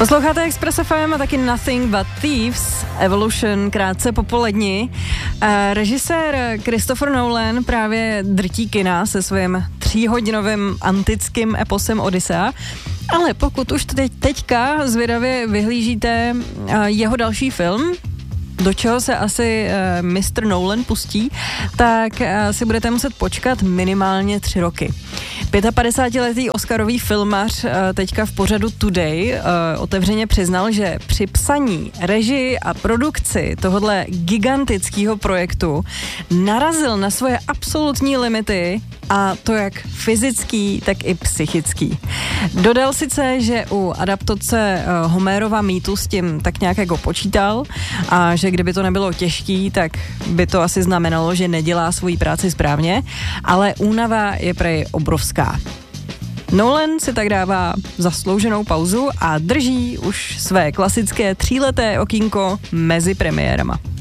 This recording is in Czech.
Posloucháte Express FM a taky Nothing But Thieves, Evolution, krátce po poledni. Režisér Christopher Nolan právě drtí kina se svým 3hodinovým antickým eposem Odyssea. Ale pokud už teďka zvědavě vyhlížíte jeho další film, do čeho se asi Mr. Nolan pustí, tak si budete muset počkat minimálně 3 roky. 55letý oscarový filmař teďka v pořadu Today otevřeně přiznal, že při psaní, režii a produkci tohodle gigantického projektu narazil na svoje absolutní limity, a to jak fyzický, tak i psychický. Dodal sice, že u adaptace Homérova mýtu s tím tak nějak jako počítal a že kdyby to nebylo těžký, tak by to asi znamenalo, že nedělá svoji práci správně, ale únava je prej obrovská. Nolan si tak dává zaslouženou pauzu a drží už své klasické 3leté okýnko mezi premiérama.